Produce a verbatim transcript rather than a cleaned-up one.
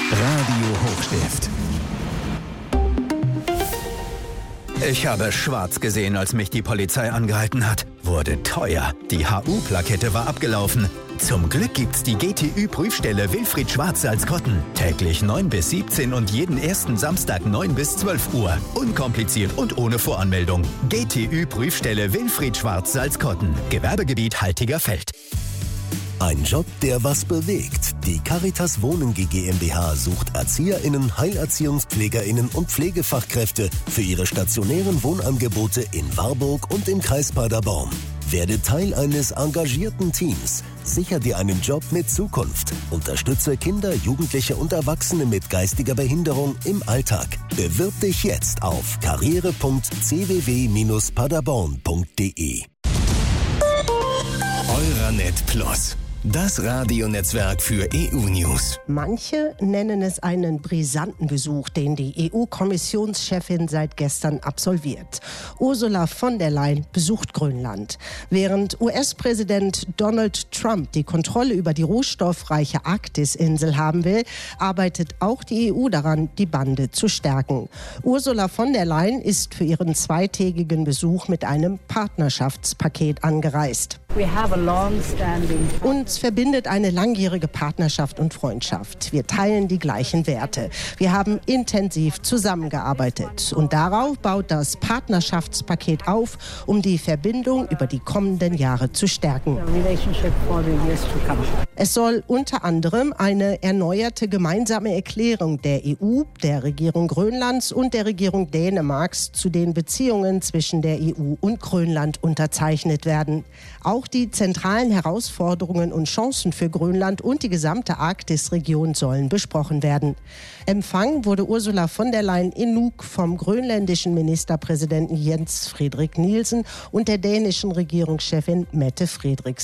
Radio Hochstift. Ich habe schwarz gesehen, als mich die Polizei angehalten hat. Wurde teuer. Die H U-Plakette war abgelaufen. Zum Glück gibt's die G T Ü-Prüfstelle Wilfried Schwarz Salzkotten. Täglich neun bis siebzehn und jeden ersten Samstag neun bis zwölf Uhr. Unkompliziert und ohne Voranmeldung. G T Ü-Prüfstelle Wilfried Schwarz Salzkotten. Gewerbegebiet Haltigerfeld. Ein Job, der was bewegt. Die Caritas Wohnen GmbH sucht ErzieherInnen, HeilerziehungspflegerInnen und Pflegefachkräfte für ihre stationären Wohnangebote in Warburg und im Kreis Paderborn. Werde Teil eines engagierten Teams. Sicher dir einen Job mit Zukunft. Unterstütze Kinder, Jugendliche und Erwachsene mit geistiger Behinderung im Alltag. Bewirb dich jetzt auf karriere punkt c w w bindestrich paderborn punkt d e. Euranet Plus. Das Radionetzwerk für E U-News. Manche nennen es einen brisanten Besuch, den die E U-Kommissionschefin seit gestern absolviert. Ursula von der Leyen besucht Grönland. Während U S-Präsident Donald Trump die Kontrolle über die rohstoffreiche Arktis-Insel haben will, arbeitet auch die E U daran, die Bande zu stärken. Ursula von der Leyen ist für ihren zweitägigen Besuch mit einem Partnerschaftspaket angereist. Uns verbindet eine langjährige Partnerschaft und Freundschaft. Wir teilen die gleichen Werte. Wir haben intensiv zusammengearbeitet. Und darauf baut das Partnerschaftspaket auf, um die Verbindung über die kommenden Jahre zu stärken. Es soll unter anderem eine erneuerte gemeinsame Erklärung der E U, der Regierung Grönlands und der Regierung Dänemarks zu den Beziehungen zwischen der E U und Grönland unterzeichnet werden. Auch die zentralen Herausforderungen und Chancen für Grönland und die gesamte Arktisregion sollen besprochen werden. Empfangen wurde Ursula von der Leyen in Nuuk vom grönländischen Ministerpräsidenten Jens Frederik Nielsen und der dänischen Regierungschefin Mette Frederiksen.